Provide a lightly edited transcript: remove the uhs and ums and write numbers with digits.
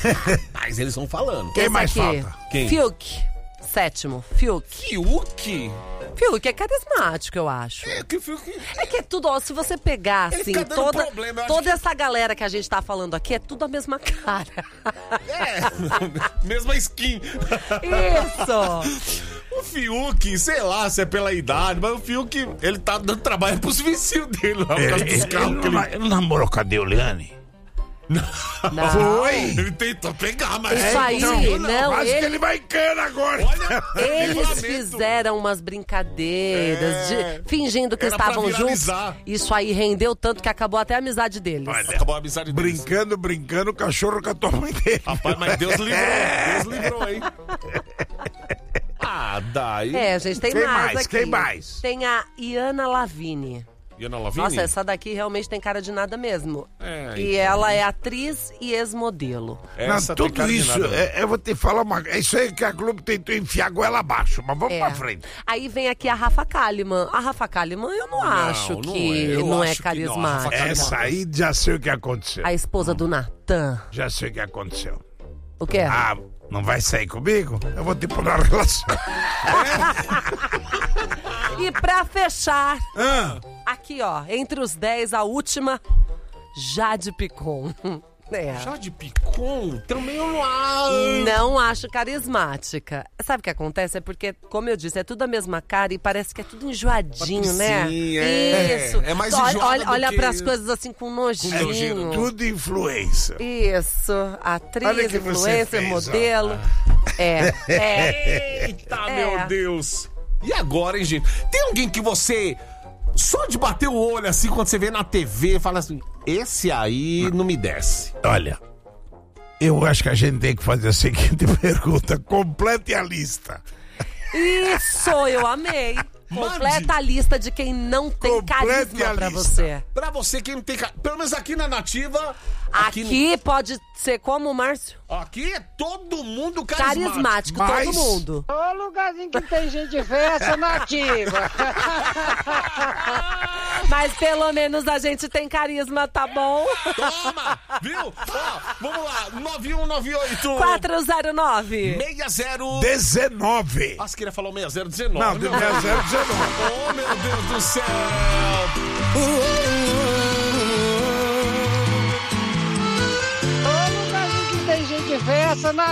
Mas eles vão falando. Quem mais falta? Quem? Fiuk. Sétimo, Fiuk. Fiuk? Fiuk é carismático, eu acho. É que Fiuk... É que é tudo, ó, se você pegar, Ele assim, fica dando problema, eu acho toda que- essa galera que a gente tá falando aqui, é tudo a mesma cara. Mesma skin. Isso! O Fiuk, sei lá se é pela idade, mas o Fiuk, ele tá dando trabalho pros vizinhos dele lá, por causa dos carros que ele... Ele namorou com a Deoliane? Não. Foi! Ele tentou pegar, mas... Isso aí, não, Quase que ele- ele vai em cana agora. Olha, Eles livramento. fizeram umas brincadeiras, fingindo que Era pra estavam juntos. viralizar. Isso aí rendeu tanto que acabou até a amizade deles. Olha, Acabou a amizade deles. brincando, o cachorro catou a mãe dele. Rapaz, mas Deus livrou, hein? Ah, daí... É, gente, tem Quem mais mais? aqui. Quem mais? Tem a Iana Lavigne. Iana Lavigne? Nossa, essa daqui realmente tem cara de nada mesmo. É, E então. ela é atriz e ex-modelo. Essa Não, tem tudo cara de isso, nada, né? eu vou te falar uma... Isso aí que a Globo tentou enfiar a goela abaixo, mas vamos É. pra frente. Aí vem aqui a Rafa Kalimann. A Rafa Kalimann eu não acho não que é. Eu não acho é que não. A Rafa carismática. Kalimann- Essa aí já sei o que aconteceu. A esposa do Natan. Já sei o que aconteceu. O quê? Ah, não vai sair comigo? Eu vou te pôr na relação. E pra fechar, Ah, aqui ó, entre os 10, a última, Jade Picon. É. Jade Picon? Também eu não acho. Não acho carismática. Sabe o que acontece? É porque, como eu disse, é tudo a mesma cara e parece que é tudo enjoadinho, né? Sim, é. Isso. É mais Olha- enjoada Olha, do olha que- pras coisas assim com nojinho. nojento. tudo influência. Isso. Olha Atriz, que você influencer, fez, ó. modelo. É. Eita, É. meu Deus. E agora, hein, gente? Tem alguém que você, só de bater o olho assim, quando você vê na TV, fala assim, esse aí não me desce. Olha, eu acho que a gente tem que fazer a seguinte pergunta. Complete a lista. Isso, eu amei. Completa a lista de quem não tem Complete carisma a pra lista. você. Pra você que não tem... Pelo menos aqui na Nativa... Aqui pode ser como, Márcio? Aqui é todo mundo carismático. Carismático, Mas- todo mundo. Ô lugarzinho que tem gente feia, essa nativa. Mas pelo menos a gente tem carisma, tá bom? Toma! Viu? Ó, vamos lá. 9198... 409. 60... 19. Nossa, queria falar o 6019. Não, de 019. Oh, meu Deus do céu! Ô lugarzinho que tem gente feia, essa nativa.